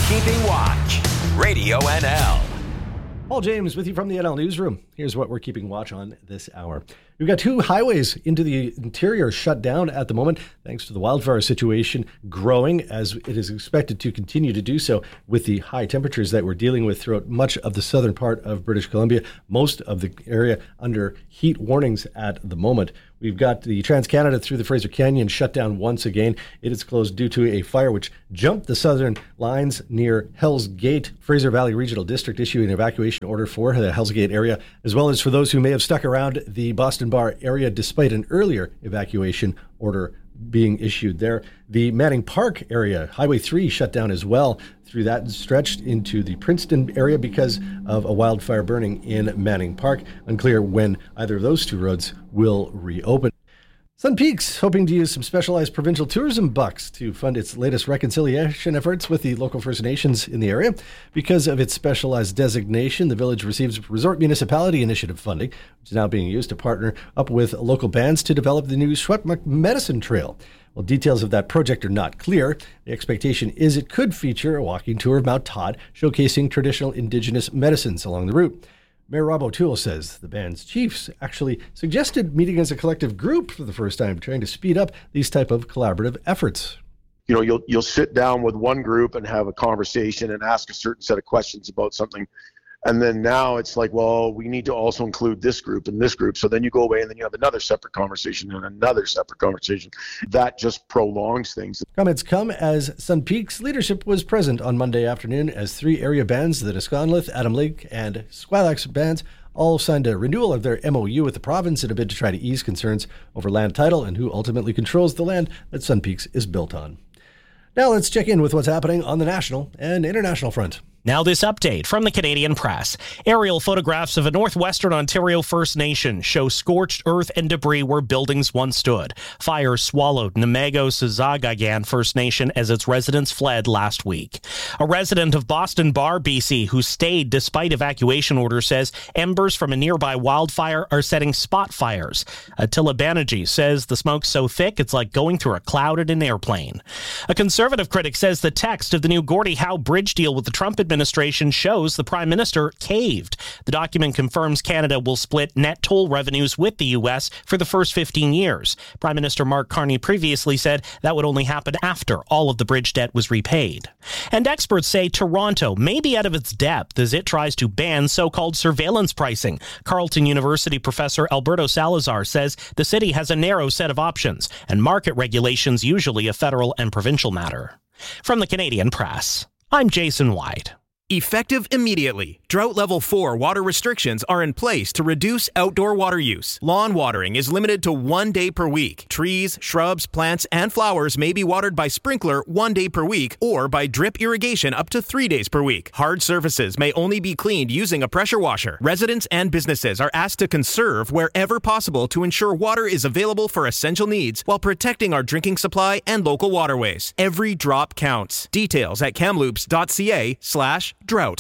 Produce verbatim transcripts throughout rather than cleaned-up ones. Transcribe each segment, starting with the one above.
Keeping Watch, Radio N L. Paul James with you from the N L Newsroom. Here's what we're keeping watch on this hour. We've got two highways into the interior shut down at the moment, thanks to the wildfire situation growing, as it is expected to continue to do so with the high temperatures that we're dealing with throughout much of the southern part of British Columbia, most of the area under heat warnings at the moment. We've got the Trans-Canada through the Fraser Canyon shut down once again. It is closed due to a fire which jumped the southern lines near Hells Gate. Fraser Valley Regional District issuing an evacuation order for the Hells Gate area, as well as for those who may have stuck around the Boston Bar area despite an earlier evacuation order being issued there. The Manning Park area, Highway three, shut down as well through that stretched into the Princeton area because of a wildfire burning in Manning Park. Unclear when either of those two roads will reopen. Sun Peaks hoping to use some specialized provincial tourism bucks to fund its latest reconciliation efforts with the local First Nations in the area. Because of its specialized designation, the village receives Resort Municipality Initiative funding, which is now being used to partner up with local bands to develop the new Secwepemc Medicine Trail. Well, details of that project are not clear. The expectation is it could feature a walking tour of Mount Todd, showcasing traditional Indigenous medicines along the route. Mayor Rob O'Toole says the band's chiefs actually suggested meeting as a collective group for the first time, trying to speed up these type of collaborative efforts. You know, you'll you'll sit down with one group and have a conversation and ask a certain set of questions about something. And then now it's like, well, we need to also include this group and this group. So then you go away and then you have another separate conversation and another separate conversation. That just prolongs things. Comments come as Sun Peaks leadership was present on Monday afternoon as three area bands, the Nisconlith, Adam Lake, and Squilax bands, all signed a renewal of their M O U with the province in a bid to try to ease concerns over land title and who ultimately controls the land that Sun Peaks is built on. Now let's check in with what's happening on the national and international front. Now this update from the Canadian Press. Aerial photographs of a northwestern Ontario First Nation show scorched earth and debris where buildings once stood. Fire swallowed Namago-Sazagagan First Nation as its residents fled last week. A resident of Boston Bar, B C, who stayed despite evacuation orders, says embers from a nearby wildfire are setting spot fires. Attila Banerjee says the smoke's so thick it's like going through a cloud in an airplane. A conservative critic says the text of the new Gordie Howe bridge deal with the Trump administration administration shows the Prime Minister caved. The document confirms Canada will split net toll revenues with the U S for the first fifteen years. Prime Minister Mark Carney previously said that would only happen after all of the bridge debt was repaid. And experts say Toronto may be out of its depth as it tries to ban so-called surveillance pricing. Carleton University professor Alberto Salazar says the city has a narrow set of options, and market regulation's usually a federal and provincial matter. From the Canadian Press, I'm Jason White. Effective immediately. Drought Level four water restrictions are in place to reduce outdoor water use. Lawn watering is limited to one day per week. Trees, shrubs, plants, and flowers may be watered by sprinkler one day per week or by drip irrigation up to three days per week. Hard surfaces may only be cleaned using a pressure washer. Residents and businesses are asked to conserve wherever possible to ensure water is available for essential needs while protecting our drinking supply and local waterways. Every drop counts. Details at kamloops.ca slash drought.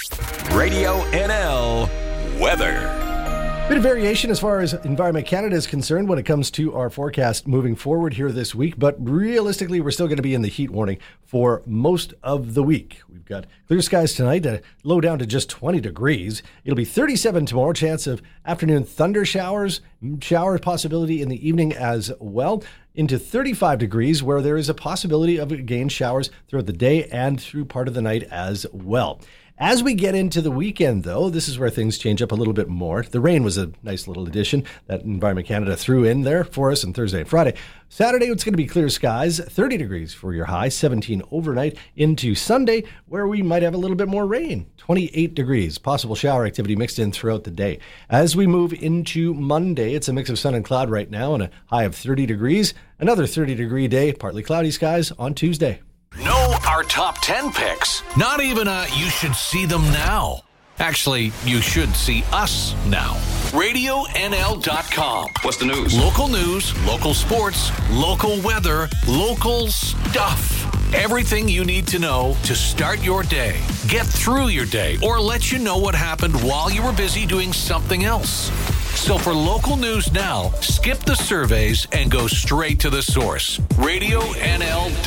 Radio N L weather. Bit of variation as far as Environment Canada is concerned when it comes to our forecast moving forward here this week, but realistically, we're still going to be in the heat warning for most of the week. We've got clear skies tonight, uh, low down to just twenty degrees. It'll be thirty-seven tomorrow, chance of afternoon thunder showers, shower possibility in the evening as well, into thirty-five degrees, where there is a possibility of, again, showers throughout the day and through part of the night as well. As we get into the weekend, though, this is where things change up a little bit more. The rain was a nice little addition that Environment Canada threw in there for us on Thursday and Friday. Saturday, it's going to be clear skies, thirty degrees for your high, seventeen overnight into Sunday, where we might have a little bit more rain, twenty-eight degrees, possible shower activity mixed in throughout the day. As we move into Monday, it's a mix of sun and cloud right now and a high of thirty degrees. Another thirty degree day, partly cloudy skies on Tuesday. Know our top ten picks. Not even a you should see them now. Actually, you should see us now. radio N L dot com. What's the news? Local news, local sports, local weather, local stuff. Everything you need to know to start your day, get through your day, or let you know what happened while you were busy doing something else. So for local news now, skip the surveys and go straight to the source. radio N L dot com.